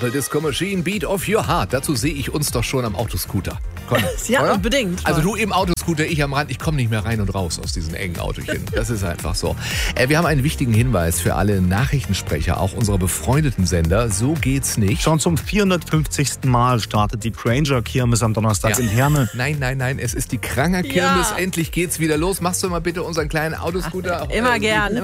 Purple Disco Machine, Beat of Your Heart. Dazu sehe ich uns doch schon am Autoscooter. Ja, oder? unbedingt. Also du im Autoscooter, ich am Rand. Ich komme nicht mehr rein und raus aus diesen engen Autochen. Das ist einfach so. Wir haben einen wichtigen Hinweis für alle Nachrichtensprecher, auch unserer befreundeten Sender. So geht's nicht. Schon zum 450. Mal startet die Granger-Kirmes am Donnerstag in Herne. Nein, es ist die Kranger-Kirmes. Ja. Endlich geht's wieder los. Machst du mal bitte unseren kleinen Autoscooter? Immer gern.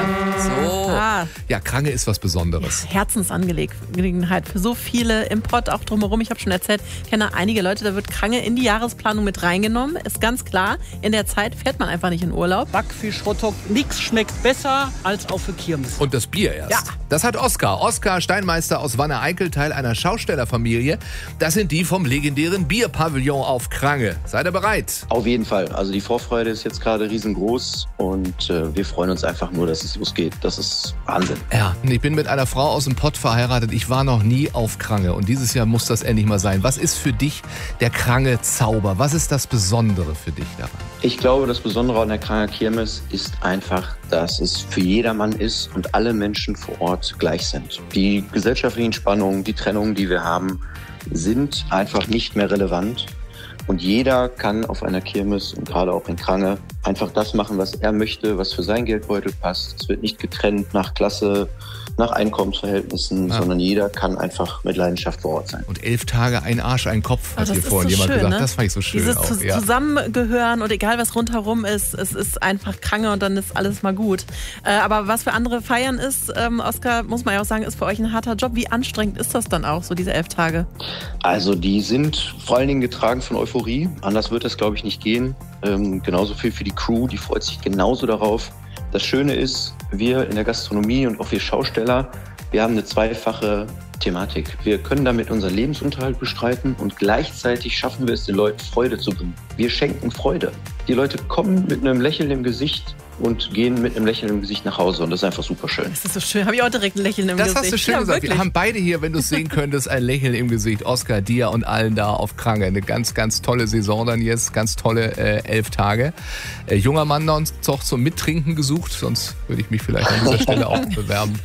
So. Ja, Krange ist was Besonderes. Herzensangelegenheit für so viele im Pott, auch drumherum. Ich habe schon erzählt, ich kenne einige Leute, da wird Krange in die Jahresplanung mit reingenommen. Ist ganz klar, in der Zeit fährt man einfach nicht in Urlaub. Backfisch, Hotdog, nichts schmeckt besser als auch für Kirmes. Und das Bier erst. Ja. Das hat Oskar. Oskar Steinmeister aus Wanne-Eickel, Teil einer Schaustellerfamilie. Das sind die vom legendären Bierpavillon auf Krange. Seid ihr bereit? Auf jeden Fall. Also die Vorfreude ist jetzt gerade riesengroß und wir freuen uns einfach nur, dass es losgeht. Das ist Wahnsinn. Ja, ich bin mit einer Frau aus dem Pott verheiratet. Ich war noch nie auf Krange und dieses Jahr muss das endlich mal sein. Was ist für dich der Krange-Zauber? Was ist das Besondere für dich daran? Ich glaube, das Besondere an der Kranger Kirmes ist einfach, dass es für jedermann ist und alle Menschen vor Ort gleich sind. Die gesellschaftlichen Spannungen, die Trennungen, die wir haben, sind einfach nicht mehr relevant. Und jeder kann auf einer Kirmes und gerade auch in Krange einfach das machen, was er möchte, was für sein Geldbeutel passt. Es wird nicht getrennt nach Klasse, nach Einkommensverhältnissen, sondern jeder kann einfach mit Leidenschaft vor Ort sein. Und 11 Tage, ein Arsch, ein Kopf, hat das hier ist vorhin so jemand schön, gesagt. ne? Das fand ich so schön. Dieses auch, Zusammengehören und egal was rundherum ist, es ist einfach Krange und dann ist alles mal gut. Aber was für andere feiern ist, Oskar, muss man ja auch sagen, ist für euch ein harter Job. Wie anstrengend ist das dann auch, so diese 11 Tage? Also die sind vor allen Dingen getragen von Euphorie. Anders wird das, glaube ich, nicht gehen. Genauso viel für die Crew, die freut sich genauso darauf. Das Schöne ist, wir in der Gastronomie und auch wir Schausteller, wir haben eine zweifache Thematik. Wir können damit unseren Lebensunterhalt bestreiten und gleichzeitig schaffen wir es, den Leuten Freude zu bringen. Wir schenken Freude. Die Leute kommen mit einem Lächeln im Gesicht und gehen mit einem Lächeln im Gesicht nach Hause und das ist einfach super schön. Das ist so schön. Habe ich auch direkt ein Lächeln im Gesicht. Das hast du schön gesagt. Wirklich. Wir haben beide hier, wenn du es sehen könntest, ein Lächeln im Gesicht. Oskar, dir und allen da auf Krange. Eine ganz, ganz tolle Saison dann jetzt. Ganz tolle 11 Tage. Junger Mann noch zum Mittrinken gesucht. Sonst würde ich mich vielleicht an dieser Stelle auch bewerben.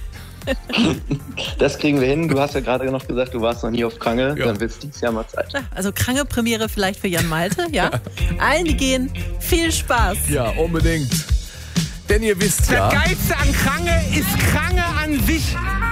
Das kriegen wir hin. Du hast ja gerade noch gesagt, du warst noch nie auf Krange. Ja. Dann wird es dieses Jahr mal Zeit. Also Krange-Premiere vielleicht für Jan Malte, ja. Allen, die gehen, viel Spaß. Ja, unbedingt. Denn ihr wisst ja... Das Geilste an Krange ist Krange an sich.